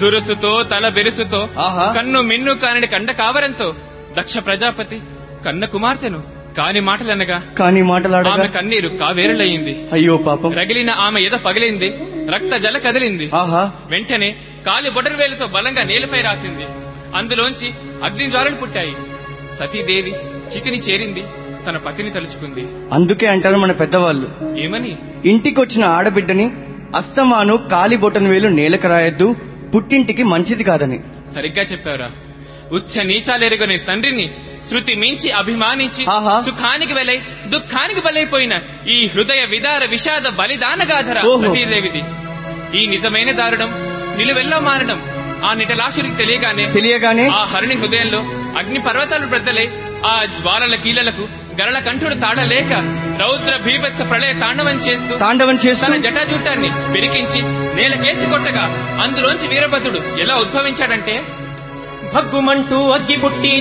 దురుసుతో తల బెరుసుతో కన్ను మిన్ను కాని కండ కావరంతో దక్ష ప్రజాపతి కన్న కుమార్తెను కాని మాటలనగా ఆమె కన్నీరు కావేరులయ్యింది. అయ్యో పాపం. రగిలిన ఆమె ఎద పగిలింది, రక్త జల కదిలింది. వెంటనే కాలి బొటనవేలుతో బలంగా నేలపై రాసింది. అందులోంచి అగ్ని జ్వాలలు పుట్టాయి. సతీదేవి చితిని చేరింది, తన పతిని తలుచుకుంది. అందుకే అంటారు మన పెద్దవాళ్ళు, ఏమని? ఇంటికొచ్చిన ఆడబిడ్డని అస్తమాను కాలి బొటనవేలు నేలకు రాయొద్దు, పుట్టింటికి మంచిది కాదని. సరిగ్గా చెప్పావురా. ఉచ్చ నీచాలెరుగని తండ్రిని శృతి మించి అభిమానించి సుఖానికి వెలై దుఃఖానికి బలైపోయిన ఈ హృదయ విదార విషాద బలిదానగాధర సతీదేవిది. ఈ నిజమైన దారుణం నిలువెల్లా మారడం ఆ నిటలాశుడికి తెలియగానే ఆ హరుని హృదయంలో అగ్ని పర్వతాలు బ్రద్దలై ఆ జ్వాలల కీలలకు గరళ కంఠుడు తాడలేక రౌద్ర భీభత్స ప్రళయ తాండవం చేస్తూ తన జటాజూటాన్ని పెరికించి నేలకేసి కొట్టగా అందులోంచి వీరభద్రుడు ఎలా ఉద్భవించాడంటే, భగ్గుమంటూ అగ్గి పుట్టి